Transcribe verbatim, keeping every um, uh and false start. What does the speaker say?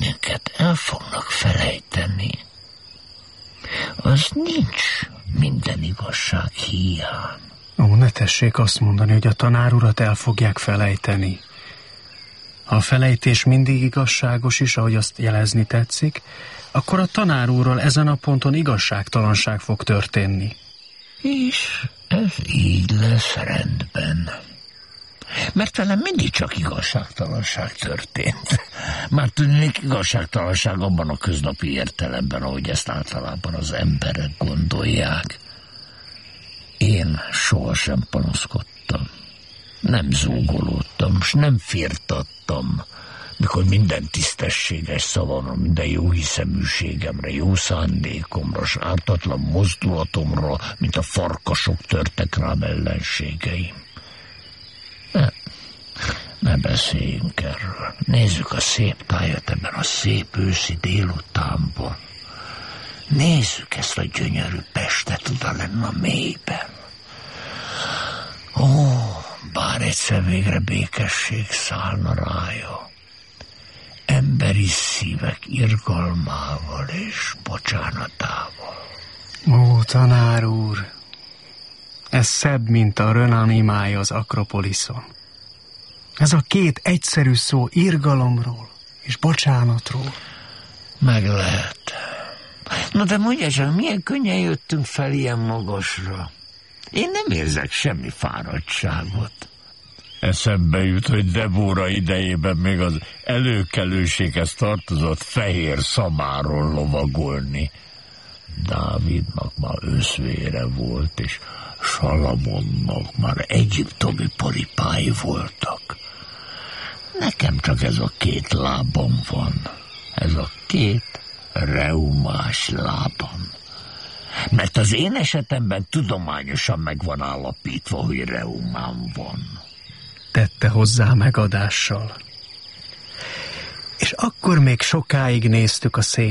bennünket el fognak felejteni, az nincs minden igazság hiány. Ó, ne tessék azt mondani, hogy a tanár urat el fogják felejteni. Ha a felejtés mindig igazságos is, ahogy azt jelezni tetszik, akkor a tanár úrral ezen a ponton igazságtalanság fog történni. És ez így lesz rendben. Mert velem mindig csak igazságtalanság történt. Már tudnék igazságtalanság abban a köznapi értelemben, ahogy ezt általában az emberek gondolják. Én sohasem panaszkodtam. Nem zúgolódtam, s nem firtattam, mikor minden tisztességes szavamra, minden jó hiszeműségemre, jó szándékomra, s ártatlan mozdulatomra, mint a farkasok törtek rám ellenségeim. Ne, ne beszéljünk erről. Nézzük a szép tájat ebben a szép őszi délutánban. Nézzük ezt a gyönyörű Pestet oda lenne a mélyben. Ó, bár egyszer végre békesség szállna rája. Emberi szívek irgalmával és bocsánatával. Ó, tanár úr, ez szebb, mint a Renan-imája az Akropoliszon. Ez a két egyszerű szó irgalomról és bocsánatról. Meg lehet. Na de mondja csak, milyen könnyen jöttünk fel ilyen magasra. Én nem érzek semmi fáradtságot. Eszembe jut, hogy Debóra idejében még az előkelőséghez tartozott fehér szamáron lovagolni. Dávidnak már őszvére volt, és Salamonnak már egyiptomi paripái voltak. Nekem csak ez a két lábam van. Ez a két reumás lábam. Mert az én esetemben tudományosan meg van állapítva, hogy reumám van. Tette hozzá megadással. És akkor még sokáig néztük a szép